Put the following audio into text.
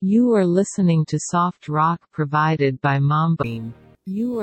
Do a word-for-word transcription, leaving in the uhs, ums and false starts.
You are listening to soft rock provided by Mambo. You are